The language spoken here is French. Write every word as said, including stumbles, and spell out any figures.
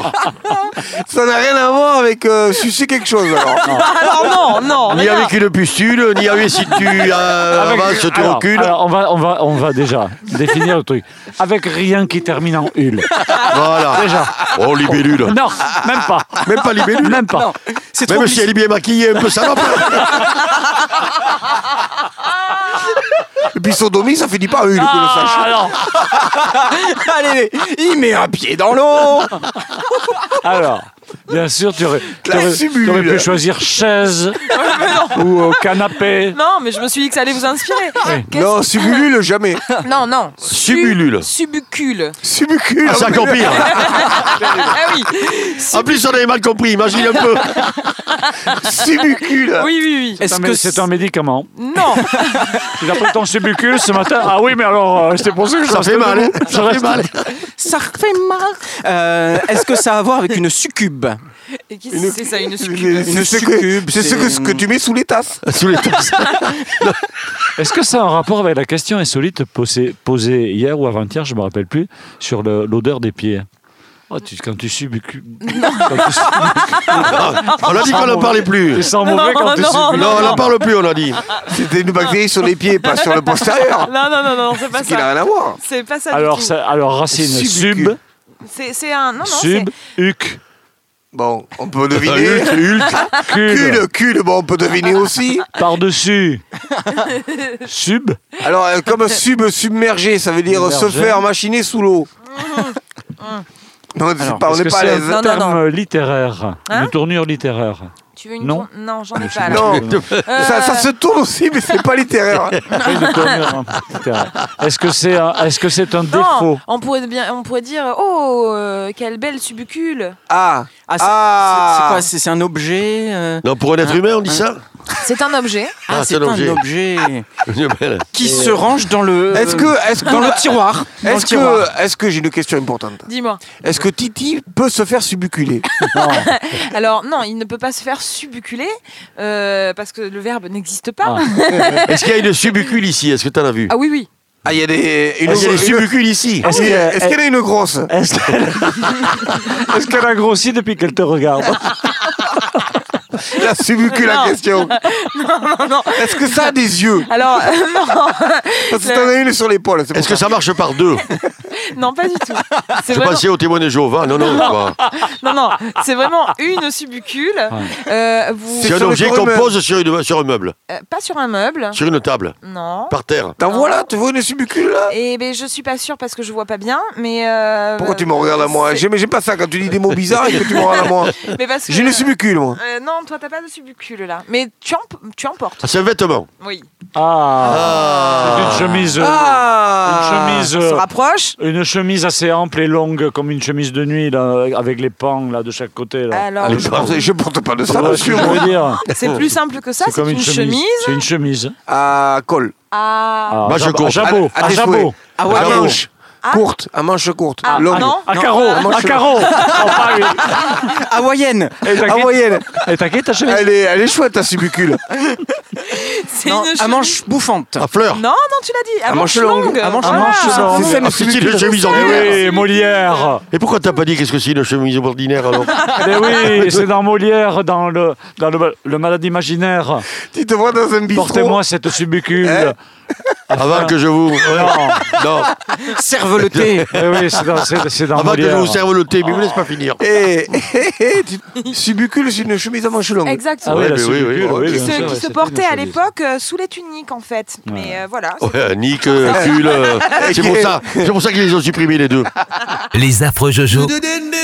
Ça n'a rien à voir avec euh, sucer quelque chose, alors. Alors non, non. Ni avec une pustule, ni avec si tu euh, Avec- avances, tu alors, recules. alors, on va, on va, on va déjà définir le truc. Avec rien qui termine en ul. Voilà. Déjà. Oh, libellule. Non, même pas. Même pas libellule. Même pas. Non, c'est trop Même si elle est bien maquillée, un peu, ça va pas. Et puis sodomie, ça finit pas une, que le sache. Ah, non. Allez, il met un pied dans l'eau. Alors, bien sûr, tu aurais, tu La aurais- subule. tu aurais pu choisir chaise ou euh, canapé. Non, mais je me suis dit que ça allait vous inspirer. Qu'est-ce- Non, subulule, jamais. Non, non. Subulule. Subucule. Subucule. Ah, c'est encore pire. Ah oui. En plus, on avait mal compris, imagine un peu. Subucule. Oui, oui, oui. C'est un, mé- c'est un médicament. Non. Tu as pris ton subucule ce matin. Ah oui, mais alors, euh, c'est pour ça que je Ça reste fait mal, debout. hein. Je Ça fait reste- mal. Ça fait mal. Euh, Est-ce que ça a à voir avec une succube? Et qu'est-ce que c'est ça, une succube? C'est ce que, succube, c'est ce que, ce que tu mets sous les tasses. Sous les tasses. Est-ce que ça a un rapport avec la question insolite posée, posée hier ou avant-hier, je ne me rappelle plus, sur le- l'odeur des pieds? Oh, tu, quand tu subucules. Quand tu subucules- On a dit qu'on n'en parlait Tu plus. sens mauvais quand tu non, subucules. Non, on n'en parle plus, on a dit. C'était une bactérie sur les pieds, pas sur le postérieur. Non, non, non, non, c'est pas Ce qui n'a ça. rien à voir. C'est pas ça Alors, du tout. ça- alors racine, Subucule. sub, C'est c'est un... Non, non, sub, huc, Bon, on peut deviner. Hulk, Hulk. cul, Cul, cul, bon, on peut deviner aussi. par-dessus, sub, Alors, euh, comme sub, submergé, ça veut dire se Submergé. faire machiner sous l'eau. Non, c'est Alors, pas, on est-ce n'est que pas à c'est l'aise. un Non, non, terme non. littéraire, Hein une tournure littéraire? c'est... Tu veux une... Non. tour- Non, j'en ai pas. là. Non, Euh, ça, ça se tourne aussi, mais c'est pas littéraire. Une tournure littéraire. Est-ce que c'est un, est-ce que c'est un Non, défaut? on pourrait, bien, on pourrait dire oh, euh, quelle belle subucule. Ah, Ah, c'est Ah. c'est quoi? C'est c'est un objet euh, Non, pour un être humain, on dit ça. C'est un objet. Ah, Ah, c'est c'est un un objet. objet Une belle. qui se range dans le. est-ce que, est-ce que, dans le tiroir. Dans le est-ce tiroir. que, est-ce que j'ai une question importante. Dis-moi. Est-ce que Titi peut se faire subuculer? Alors non, il ne peut pas se faire subuculer euh, parce que le verbe n'existe pas. Ah. Est-ce qu'il y a une subucule ici? Est-ce que tu en as vu? Ah oui, oui. Ah, il y a des, une, Ah, il y a des une- subucules ici. Est-ce Oui, que- est-ce qu'elle a une grosse? Est-ce qu'elle est-ce qu'elle a grossi depuis qu'elle te regarde? La subucule Non. la question. Non, non. Est-ce que ça a des yeux? Alors euh, non, Parce que t'en as une sur l'épaule. c'est pour Est-ce que ça marche par deux? non, pas du tout. C'est Je vraiment... pensais au témoin de Jéhovah. Non, non, pas. Non, non, c'est vraiment une subucule. Euh, vous... C'est un sur le objet corps qu'on humain. pose sur, une- sur un meuble, Euh, pas sur un meuble. sur une table, Non. par terre. T'en vois là? Tu vois une subucule là? Et ben je suis pas sûre parce que je vois pas bien, mais. euh, Pourquoi tu me regardes à moi? c'est- J'aime j'aime pas ça quand tu dis des mots bizarres et que tu me regardes à moi. Mais parce que. J'ai une subucule moi. Euh, non, toi t'as pas de subucule là. Mais tu en, tu en portes. Ah, c'est un vêtement. Oui. Ah, Ah. une chemise, euh, Ah, une chemise, On se euh, rapproche. une chemise assez ample et longue comme une chemise de nuit là, avec les pans là de chaque côté là. Alors, Je porte, je porte pas de ça, Tu vois ce que monsieur. je moi. veux dire? c'est plus simple que ça. C'est C'est comme une, une chemise. chemise. C'est une chemise. À col. à. Ah, Moi, je jab- compte. à jabot, À- à à tes jabot. souhaits. Ah À ouais, Jabot. manche. Ah. Courte, à manche courte. Ah, Longue. non. À Non, carreau, à manche- à carreau. Oh, pas lui. hawaïenne. Et t'as À qui- moyenne. et t'as qui ta chemise? Elle est, elle est chouette ta subucule. C'est Non, une à chemise. manche bouffante. À fleurs. Non, non, tu l'as dit. À, À manche manche longue. longue. À manche Voilà. longue. C'est ça Ah, une c'est une subucule. chemise Eh ordinaire. oui, Molière. Et pourquoi t'as pas dit qu'est-ce que c'est une chemise ordinaire alors? Eh oui, c'est dans Molière, dans le, dans le, le malade imaginaire. Tu te vois dans un bistrot. Portez-moi cette subucule. Hein Avant que je vous. Non, Non, Cerveloté. eh oui, c'est dans, c'est, c'est dans avant que je Molière. vous serve le thé, mais vous laisse pas finir. Et, tu- subucule, c'est une chemise à manches longues. Exactement. Ah oui, Ouais, la mais oui, subicule, oui. oui, Qui bien se, sûr, qui ouais, se c'était portait une à chemise. l'époque euh, sous les tuniques en fait. Mais euh, voilà. Ouais, Nick, euh, Cul, euh, c'est pour ça, c'est pour ça qu'ils les ont supprimés les deux. Les affreux Jojo.